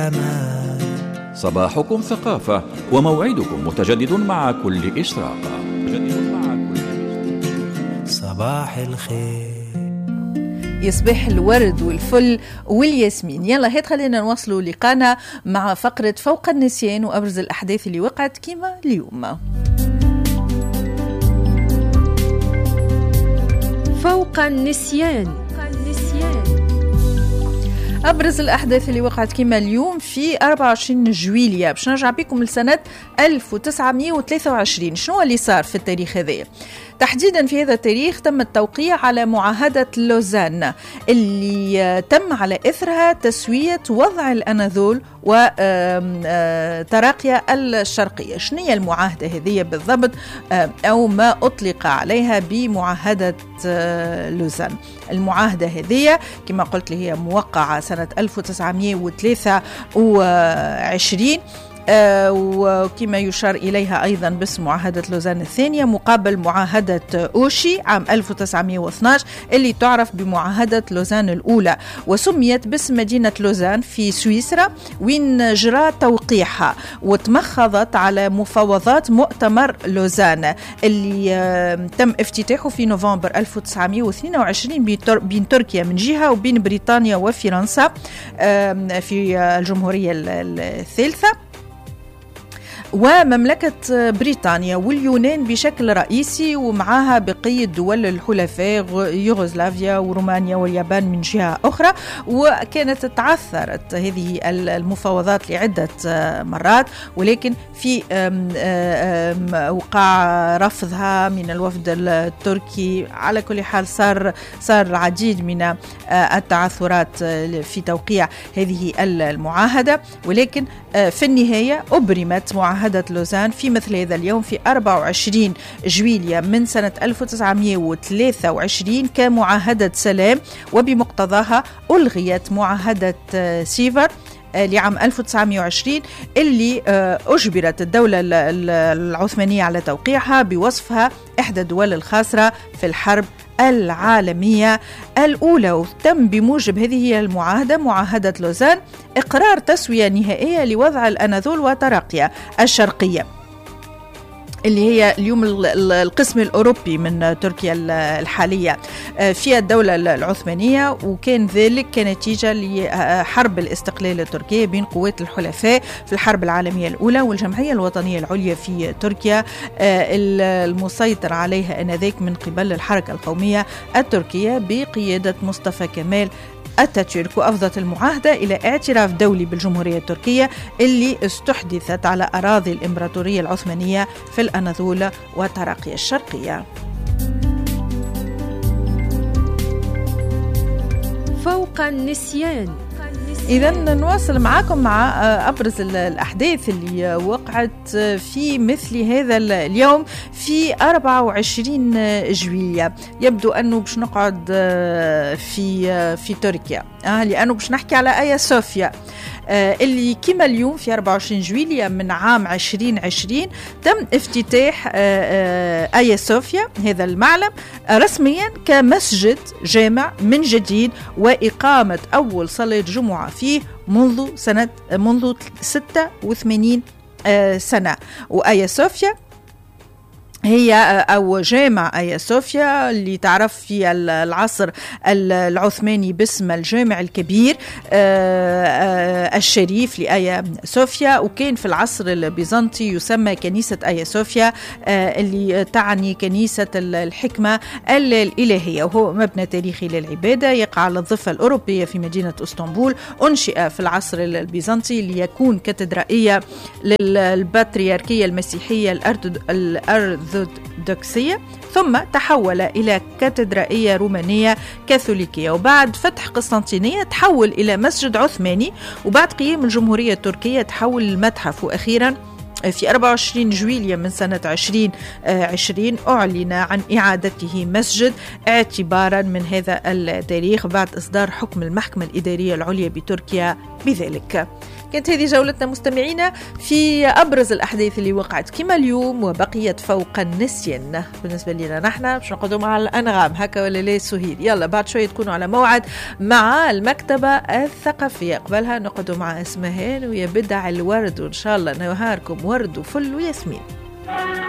صباحكم ثقافة وموعدكم متجدد مع كل إشراقة. صباح الخير، يصبح الورد والفل والياسمين. يلا هات خلينا نواصلوا لقانا مع فقرة فوق النسيان وأبرز الأحداث اللي وقعت كيما اليوم. فوق النسيان. أبرز الأحداث اللي وقعت كما اليوم في 24 جويلية. باش نرجع بكم لسنة 1923. شنو اللي صار في التاريخ هذا؟ تحديدا في هذا التاريخ تم التوقيع على معاهدة لوزان اللي تم على إثرها تسوية وضع الأناضول وتراقيا الشرقية. شنو هي المعاهدة هذه بالضبط أو ما أطلق عليها بمعاهدة لوزان؟ المعاهدة هذه كما قلت لي هي موقعة سنة 1923 وكما يشار إليها أيضا باسم معاهدة لوزان الثانية مقابل معاهدة أوشي عام 1912 اللي تعرف بمعاهدة لوزان الأولى، وسميت باسم مدينة لوزان في سويسرا وين جرى توقيعها، وتمخضت على مفاوضات مؤتمر لوزان اللي تم افتتاحه في نوفمبر 1922 بين تركيا من جهة وبين بريطانيا وفرنسا في الجمهورية الثالثة، ومملكة بريطانيا واليونان بشكل رئيسي، ومعها بقية دول الحلفاء يوغوسلافيا ورومانيا واليابان من جهة أخرى. وكانت تعثرت هذه المفاوضات لعدة مرات، ولكن في وقع رفضها من الوفد التركي. على كل حال صار العديد من التعثرات في توقيع هذه المعاهدة، ولكن في النهاية أبرمت معاهدة لوزان في مثل هذا اليوم في 24 جويلية من سنة 1923 كمعاهدة سلام، وبمقتضاها ألغيت معاهدة سيفر لعام 1920 اللي أجبرت الدولة العثمانية على توقيعها بوصفها إحدى الدول الخاسرة في الحرب العالمية الأولى. وتم بموجب هذه المعاهدة معاهدة لوزان إقرار تسوية نهائية لوضع الأناضول وتراقيا الشرقية اللي هي اليوم القسم الأوروبي من تركيا الحالية في الدولة العثمانية، وكان ذلك كنتيجة لحرب الاستقلال التركية بين قوات الحلفاء في الحرب العالمية الأولى والجمعية الوطنية العليا في تركيا المسيطر عليها آنذاك من قبل الحركة القومية التركية بقيادة مصطفى كمال أتاتورك. وأفضت المعاهدة إلى اعتراف دولي بالجمهورية التركية اللي استحدثت على أراضي الإمبراطورية العثمانية في الأناضول وتراقيا الشرقية. فوق النسيان. إذا نواصل معاكم مع أبرز الأحداث اللي وقعت في مثل هذا اليوم في 24 جويلية. يبدو أنه باش نقعد في تركيا لأنه باش نحكي على آيا صوفيا اللي كما اليوم في 24 جويلية من عام 2020 تم افتتاح آيا صوفيا هذا المعلم رسميا كمسجد جامع من جديد، وإقامة أول صلاة جمعة فيه منذ 86 سنة. وآيا صوفيا هي أو جامع آيا صوفيا اللي تعرف في العصر العثماني باسم الجامع الكبير الشريف لآيا صوفيا، وكان في العصر البيزنطي يسمى كنيسة آيا صوفيا اللي تعني كنيسة الحكمة الإلهية، وهو مبنى تاريخي للعبادة يقع على الضفة الأوروبية في مدينة اسطنبول. أنشئ في العصر البيزنطي ليكون كاتدرائية للبطريركية المسيحية الأرثوذكسية، ثم تحول إلى كاتدرائية رومانية كاثوليكية، وبعد فتح قسطنطينية تحول إلى مسجد عثماني، وبعد قيام الجمهورية التركية تحول المتحف، وأخيرا في 24 جويلية من سنة 2020 أعلن عن إعادته مسجد اعتبارا من هذا التاريخ بعد إصدار حكم المحكمة الإدارية العليا بتركيا بذلك. كانت هذه جولتنا مستمعينا في أبرز الأحداث اللي وقعت كما اليوم وبقيت فوق النسيان. بالنسبة لنا نحن باش نقعدوا مع الأنغام هكا ولا لا سهيل. يلا بعد شوية تكونوا على موعد مع المكتبة الثقافية. قبلها نقعدوا مع اسمهان ويا بدع الورد، وإن شاء الله نهاركم ورد وفل وياسمين.